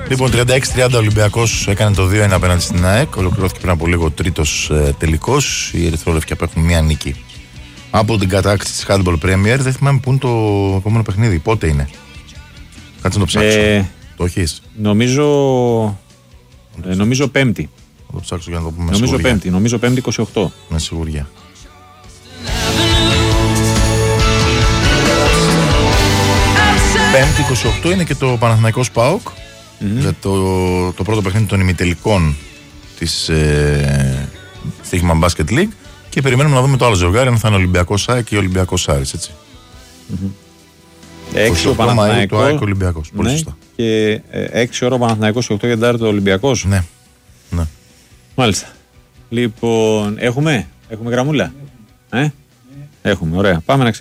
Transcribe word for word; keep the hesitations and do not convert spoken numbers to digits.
Λοιπόν, τριάντα έξι τριάντα ο Ολυμπιακός έκανε το δύο ένα απέναντι στην ΑΕΚ. Ολοκληρώθηκε πριν από λίγο ο τρίτος ε, τελικός. Οι ερυθρόλευκοι απέχουν μία νίκη από την κατάκτηση της Handball Premier. Δεν θυμάμαι πού είναι το επόμενο παιχνίδι. Πότε είναι? Κάτσε να το ψάξω. Ε, το έχεις? Νομίζω, ε, νομίζω Πέμπτη. Θα το ψάξω για να το πούμε. Νομίζω Πέμπτη. Νομίζω Πέμπτη είκοσι οκτώ. Με σιγουριά. Πέμπτη είκοσι οκτώ είναι και το Παναθηναϊκός ΠΑΟΚ. Mm-hmm. Για το, το πρώτο παιχνίδι των ημιτελικών της ε, Στοίχημα Basket League. Και περιμένουμε να δούμε το άλλο ζευγάρι, αν θα είναι Ολυμπιακός ΑΕΚ ή Ολυμπιακός Άρης, έτσι. Mm-hmm. έξι ο Παναθηναϊκός. Το ΑΕΚ Ολυμπιακός, πολύ ναι, σωστά. Και έξι ώρα ο Παναθηναϊκός και οκτώ για την το Ολυμπιακός. Ναι, ναι. Μάλιστα. Λοιπόν, έχουμε, έχουμε γραμμούλα. Ε? Έχουμε, ωραία. Πάμε να ξεκινήσουμε.